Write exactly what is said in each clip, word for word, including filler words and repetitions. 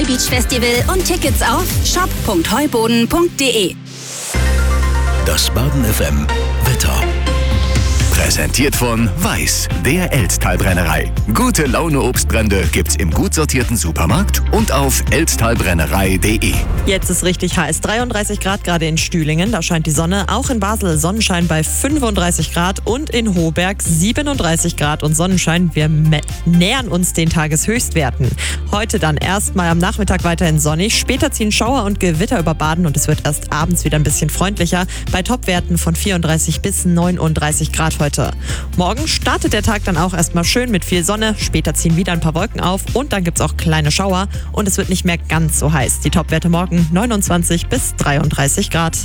Beach Festival und Tickets auf shop punkt heuboden punkt de. Das Baden F M Wetter. Präsentiert von Weiß, der Elztal-Brennerei. Gute Laune Obstbrände gibt's im gut sortierten Supermarkt und auf elztalbrennerei punkt de. Jetzt ist richtig heiß. dreiunddreißig Grad gerade in Stühlingen, da scheint die Sonne. Auch in Basel Sonnenschein bei fünfunddreißig Grad und in Hohberg siebenunddreißig Grad und Sonnenschein. Wir nähern uns den Tageshöchstwerten. Heute dann erstmal am Nachmittag weiterhin sonnig. Später ziehen Schauer und Gewitter über Baden und es wird erst abends wieder ein bisschen freundlicher. Bei Topwerten von vierunddreißig bis neununddreißig Grad heute. Morgen startet der Tag dann auch erstmal schön mit viel Sonne. Später ziehen wieder ein paar Wolken auf und dann gibt es auch kleine Schauer und es wird nicht mehr ganz so heiß. Die Topwerte morgen neunundzwanzig bis dreiunddreißig Grad.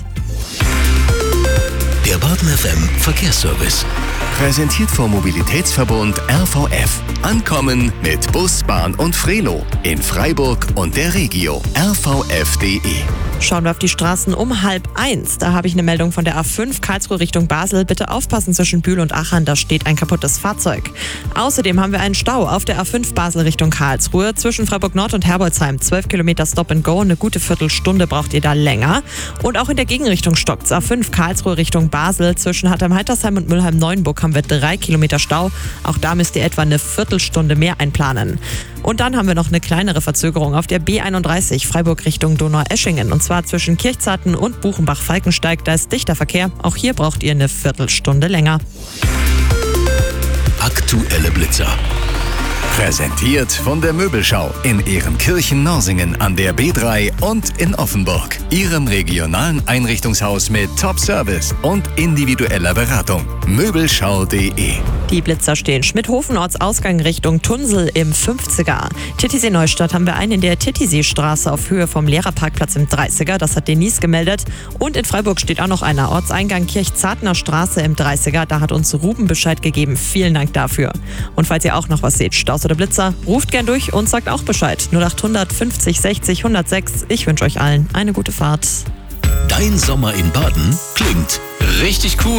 Der Baden F M Verkehrsservice. Präsentiert vom Mobilitätsverbund R V F. Ankommen mit Bus, Bahn und Frelo. In Freiburg und der Regio. r v f punkt de. Schauen wir auf die Straßen um halb eins. Da habe ich eine Meldung von der A fünf Karlsruhe Richtung Basel. Bitte aufpassen zwischen Bühl und Achern, da steht ein kaputtes Fahrzeug. Außerdem haben wir einen Stau auf der A fünf Basel Richtung Karlsruhe. Zwischen Freiburg Nord und Herbolzheim. zwölf Kilometer Stop and Go. Eine gute Viertelstunde braucht ihr da länger. Und auch in der Gegenrichtung stockt's. A fünf Karlsruhe Richtung Basel. Zwischen Hattheim-Heitersheim und Mülheim-Neuenburg haben wir drei Kilometer Stau. Auch da müsst ihr etwa eine Viertelstunde mehr einplanen. Und dann haben wir noch eine kleinere Verzögerung auf der B einunddreißig Freiburg Richtung Donaueschingen. Und zwar zwischen Kirchzarten und Buchenbach-Falkensteig. Da ist dichter Verkehr. Auch hier braucht ihr eine Viertelstunde länger. Aktuelle Blitzer. Präsentiert von der Möbelschau in Ehrenkirchen-Norsingen an der B drei und in Offenburg. Ihrem regionalen Einrichtungshaus mit Top-Service und individueller Beratung. Möbelschau punkt de. Die Blitzer stehen Schmidhofen, Ortsausgang Richtung Tunsel im fünfziger. Titisee Neustadt haben wir einen in der Titisee-Straße auf Höhe vom Lehrerparkplatz im dreißiger. Das hat Denise gemeldet. Und in Freiburg steht auch noch einer. Ortseingang Kirchzartner Straße im dreißiger. Da hat uns Ruben Bescheid gegeben. Vielen Dank dafür. Und falls ihr auch noch was seht, Staus oder Blitzer, ruft gern durch und sagt auch Bescheid. null achthundert fünfzig sechzig hundertsechs. Ich wünsche euch allen eine gute Fahrt. Dein Sommer in Baden klingt richtig cool.